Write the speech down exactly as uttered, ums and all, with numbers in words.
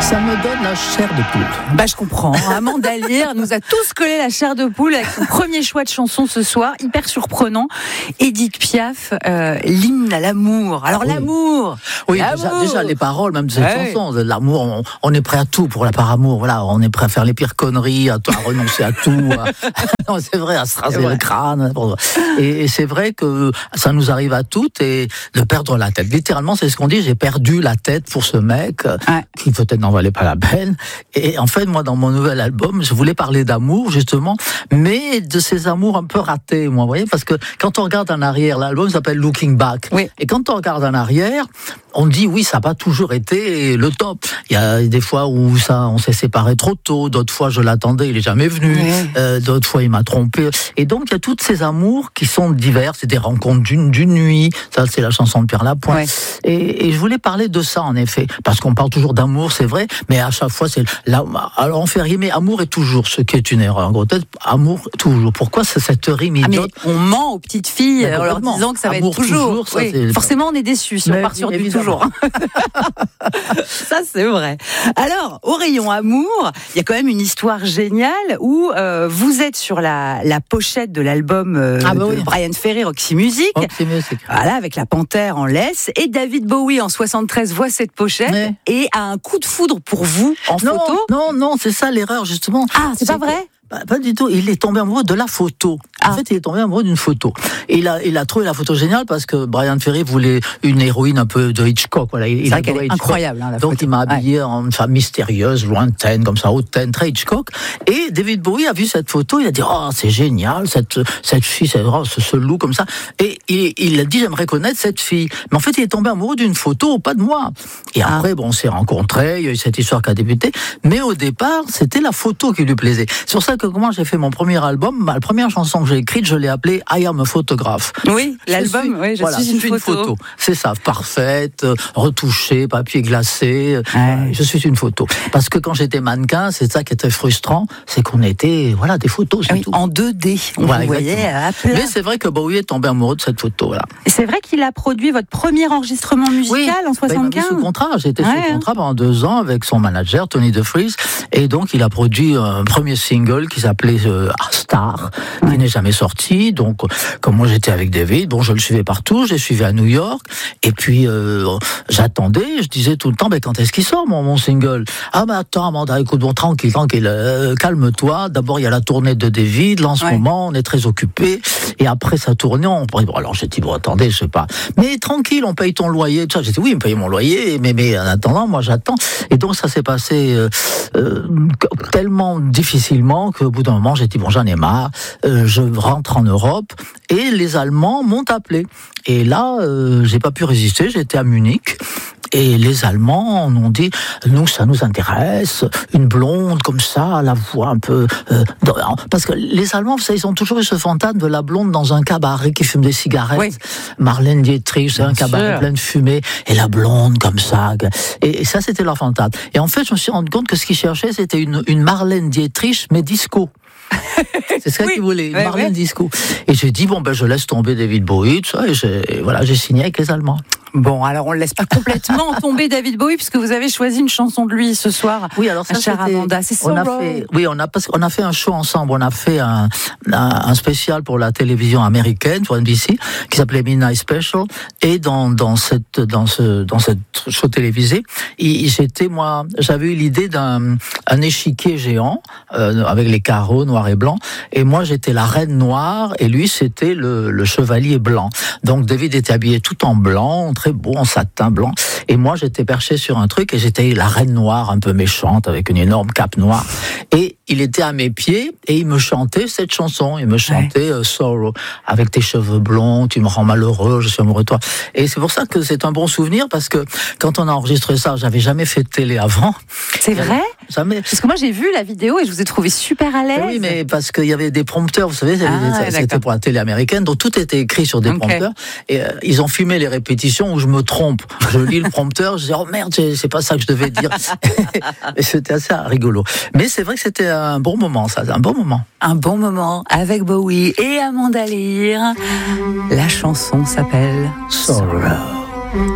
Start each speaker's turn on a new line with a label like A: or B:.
A: Ça me donne la chair de poule.
B: Bah, je comprends. Amanda Lear nous a tous collé la chair de poule avec son premier choix de chanson ce soir, hyper surprenant. Édith Piaf, euh, l'hymne à l'amour. Alors oui. l'amour.
A: Oui,
B: l'amour.
A: Déjà, déjà les paroles, même de cette
B: ouais.
A: chanson, de l'amour, on, on est prêt à tout pour la par amour. Voilà, on est prêt à faire les pires conneries, à, à renoncer à tout. À... non, c'est vrai, à se raser le crâne. Et, et c'est vrai que ça nous arrive à toutes et de perdre la tête. Littéralement, c'est ce qu'on dit. J'ai perdu la tête pour ce mec ouais. qui peut-être n'en valait pas la peine. Et en fait, moi, dans mon nouvel album, je voulais parler d'amour, justement, mais de ces amours un peu ratés, moi, vous voyez, parce que quand on regarde en arrière, l'album s'appelle Looking Back.
B: Oui.
A: Et quand on regarde en arrière, on dit, oui, ça n'a pas toujours été le top. Il y a des fois où ça, on s'est séparés trop tôt, d'autres fois, je l'attendais, il n'est jamais venu, oui. euh, d'autres fois, il m'a trompé. Et donc, il y a tous ces amours qui sont divers, c'est des rencontres d'une, d'une nuit, ça, c'est la chanson de Pierre Lapointe. Oui. Et, et je voulais parler de ça, en effet, parce qu'on parle toujours d'amour, c'est vrai, mais à chaque fois, c'est là, alors on fait rimer amour et toujours, ce qui est une erreur. En gros, peut-être amour toujours. Pourquoi c'est cette rime idiote?
B: Ah, on ment aux petites filles en leur disant que ça va
A: amour
B: être toujours.
A: toujours ça,
B: oui.
A: c'est...
B: Forcément, on est déçus si mais on part sur du toujours. Ça, c'est vrai. Alors, au rayon amour, il y a quand même une histoire géniale où euh, vous êtes sur la, la pochette de l'album euh, ah bah de oui. Bryan Ferry, Roxy Music.
A: Roxy Music.
B: Voilà, avec la panthère en laisse. Et David Bowie, en soixante-treize, voit cette pochette mais... et a un coup de foudre pour vous en
A: non,
B: photo.
A: Non, non, c'est ça l'erreur, justement.
B: Ah, c'est, c'est pas vrai?
A: Pas, pas du tout. Il est tombé amoureux de la photo. Ah. En fait, il est tombé amoureux d'une photo. Et il a, il a trouvé la photo géniale parce que Bryan Ferry voulait une héroïne un peu de Hitchcock. Voilà. Il,
B: c'est vrai qu'elle est incroyable. Hein, la
A: Donc,
B: photo.
A: il m'a habillé
B: ouais.
A: en une femme mystérieuse, lointaine, comme ça, hautaine, très Hitchcock. Et David Bowie a vu cette photo. Il a dit, oh, c'est génial, cette, cette fille, cette, oh, ce, ce loup comme ça. Et il, il a dit, j'aimerais connaître cette fille. Mais en fait, il est tombé amoureux d'une photo, pas de moi. Et ah. après, bon, on s'est rencontrés. Il y a eu cette histoire qui a débuté. Mais au départ, c'était la photo qui lui plaisait. C'est pour ça que comment j'ai fait mon premier album, la première chanson que j'ai écrite, je l'ai appelée I Am a Photograph.
B: Oui, je l'album, suis, oui, je
A: voilà,
B: suis une,
A: une
B: photo.
A: photo. C'est ça, parfaite, retouchée, papier glacé. Ouais. Je suis une photo. Parce que quand j'étais mannequin, c'est ça qui était frustrant, c'est qu'on était, voilà, des photos, c'est
B: oui,
A: tout.
B: En deux D, on voilà, voyait à plat.
A: Mais c'est vrai que Bowie est tombé amoureux de cette photo, là.
B: C'est vrai qu'il a produit votre premier enregistrement musical
A: oui,
B: en soixante-quinze.
A: Bah, il m'a mis sous contrat. J'ai été ouais, sous contrat pendant deux ans avec son manager, Tony DeFries. Et donc, il a produit un premier single qui s'appelait euh, Star, qui ouais. n'est jamais sorti. Donc, comme moi j'étais avec David, bon, je le suivais partout, je l'ai suivi à New York, et puis euh, j'attendais, je disais tout le temps, mais quand est-ce qu'il sort mon, mon single? Ah ben attends, Amanda, écoute, bon, tranquille, tranquille, euh, calme-toi. D'abord il y a la tournée de David, là en ce ouais. moment, on est très occupés, et après sa tournée, on bon, alors j'ai dit bon, attendez, je sais pas, mais tranquille, on paye ton loyer, tout ça. J'ai dit oui, on paye mon loyer, mais mais en attendant, moi j'attends. Et donc ça s'est passé euh, euh, tellement difficilement qu'au bout d'un moment, j'ai dit bon, j'en ai marre. Euh, je rentre en Europe et les Allemands m'ont appelé. Et là, euh, j'ai pas pu résister, j'étais à Munich. Et les Allemands m'ont dit, nous, ça nous intéresse, une blonde comme ça, la voix un peu... Euh, parce que les Allemands, vous savez, ils ont toujours eu ce fantasme de la blonde dans un cabaret qui fume des cigarettes. Oui. Marlène Dietrich, c'est un cabaret sûr. plein de fumée, et la blonde comme ça. Et, et ça, c'était leur fantasme. Et en fait, je me suis rendu compte que ce qu'ils cherchaient, c'était une, une Marlène Dietrich, mais disco. C'est ça oui, qu'ils voulaient, une ouais, Marlène ouais. disco. Et j'ai dit, bon, ben, je laisse tomber David Bowie, tout ça, et, j'ai, et voilà, j'ai signé avec les Allemands.
B: Bon, alors on ne laisse pas complètement tomber David Bowie, puisque vous avez choisi une chanson de lui ce soir.
A: Oui, alors ça,
B: chère Amanda, c'est
A: on a fait, oui, on a, parce qu'on a fait un show ensemble, on a fait un, un, un spécial pour la télévision américaine, pour N B C, qui s'appelait Midnight Special, et dans, dans cette, dans ce, dans cette show télévisé, et, j'étais, moi, j'avais eu l'idée d'un, un échiquier géant, euh, avec les carreaux noirs et blancs, et moi j'étais la reine noire, et lui c'était le, le chevalier blanc. Donc David était habillé tout en blanc, très beau, en satin blanc. Et moi, j'étais perché sur un truc et j'étais la reine noire, un peu méchante, avec une énorme cape noire. Et il était à mes pieds et il me chantait cette chanson. Il me chantait ouais. euh, Sorrow, avec tes cheveux blonds, tu me rends malheureux, je suis amoureux de toi. Et c'est pour ça que c'est un bon souvenir, parce que quand on a enregistré ça, j'avais jamais fait de télé avant.
B: C'est vrai?
A: Jamais.
B: Parce que moi, j'ai vu la vidéo et je vous ai trouvé super à l'aise.
A: Oui, mais parce qu'il y avait des prompteurs, vous savez,
B: ah,
A: c'était d'accord. pour la télé américaine, donc tout était écrit sur des okay. prompteurs. Et euh, ils ont filmé les répétitions où je me trompe. Je lis le prompteur, je dis, oh merde, c'est pas ça que je devais dire. Et c'était assez rigolo. Mais c'est vrai que c'était un bon moment, ça, un bon moment.
B: Un bon moment avec Bowie et Amanda Lear. La chanson s'appelle
A: Sorrow.